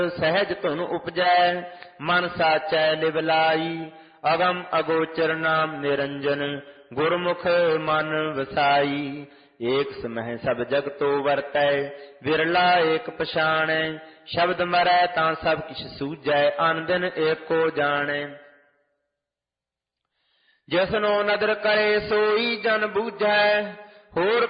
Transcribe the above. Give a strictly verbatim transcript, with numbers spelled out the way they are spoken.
ਸਹਿਜ ਧੁਨ ਉਪਜੈ ਮਨ ਸਾਚੈ ਲਿਵ ਲਾਈ। ਅਗਮ ਅਗੋਚਰ ਨਾਮ ਨਿਰੰਜਨ ਗੁਰਮੁਖ ਮਨ ਵਸਾਈ। ਏਕ ਸਮਹਿ ਸਭ ਜਗਤੋ ਵਰਤੈ ਵਿਰਲਾ ਏਕ ਪਛਾਣੈ। ਸ਼ਬਦ ਮਰੈ ਤਾਂ ਸਭ ਕਿਛ ਸੂਝੈ ਅਨ ਦਿਨ ਏਕੋ ਜਾਣੈ। ਜਿਸਨੋ ਨਦਰ ਕਰੇ ਸੋਈ ਜਨ ਬੂਝੈ ਹੋਰ